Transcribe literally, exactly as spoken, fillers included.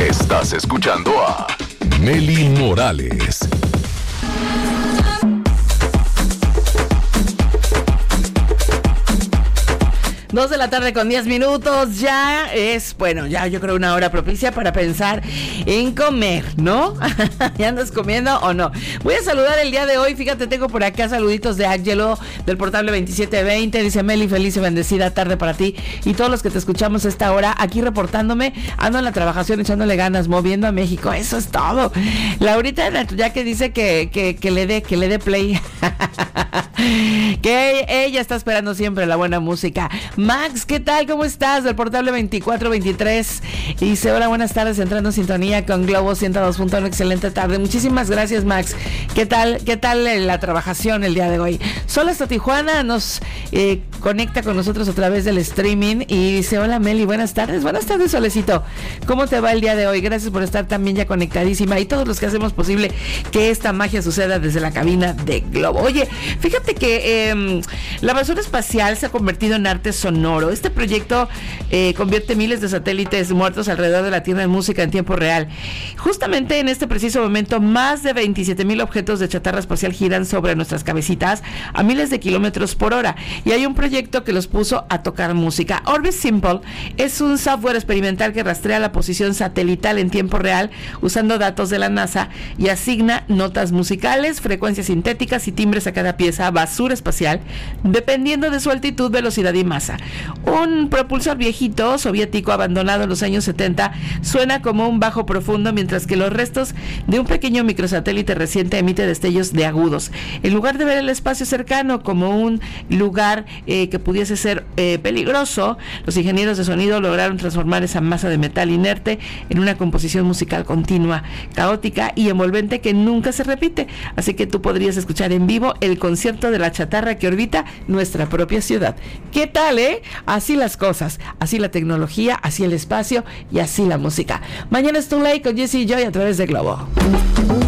Estás escuchando a Mely Morales. Dos de la tarde con diez minutos, ya es, bueno, ya yo creo una hora propicia para pensar en comer, ¿no? ¿Ya andas comiendo o no? Voy a saludar el día de hoy, fíjate, tengo por acá saluditos de Ángelo, del portable veintisiete veinte, dice Mely, feliz y bendecida tarde para ti y todos los que te escuchamos a esta hora, aquí reportándome, ando en la trabajación, echándole ganas, moviendo a México, eso es todo. Laurita, ya que dice que, que, que le dé, que le dé play, que ella está esperando siempre la buena música. Max, ¿qué tal? ¿Cómo estás? Del portable veinticuatro veintitrés. Y dice, hola, buenas tardes, entrando en sintonía con Globo ciento dos punto uno. Excelente tarde. Muchísimas gracias, Max. ¿Qué tal? ¿Qué tal la trabajación el día de hoy? Sol hasta Tijuana nos eh, conecta con nosotros a través del streaming y dice, hola, Mely, buenas tardes. Buenas tardes, Solecito. ¿Cómo te va el día de hoy? Gracias por estar también ya conectadísima y todos los que hacemos posible que esta magia suceda desde la cabina de Globo. Oye, fíjate que eh, la basura espacial se ha convertido en arte sonoro. Este proyecto eh, convierte miles de satélites muertos alrededor de la Tierra en música en tiempo real. Justamente en este preciso momento, más de veintisiete mil objetos de chatarra espacial giran sobre nuestras cabecitas a miles de kilómetros por hora. Y hay un proyecto que los puso a tocar música. Orbit Simple es un software experimental que rastrea la posición satelital en tiempo real usando datos de la NASA y asigna notas musicales, frecuencias sintéticas y timbres a cada pieza basura espacial, dependiendo de su altitud, velocidad y masa. Un propulsor viejito soviético abandonado en los años setenta suena como un bajo profundo, mientras que los restos de un pequeño microsatélite reciente emite destellos de agudos. En lugar de ver el espacio cercano como un lugar eh, que pudiese ser eh, peligroso, los ingenieros de sonido lograron transformar esa masa de metal inerte en una composición musical continua, caótica y envolvente que nunca se repite. Así que tú podrías escuchar en vivo el concierto de la chatarra que orbita nuestra propia ciudad. ¿Qué tal, eh? Así las cosas, así la tecnología, así el espacio y así la música. Mañana es Too Late con Jesse y Joy a través de Globo.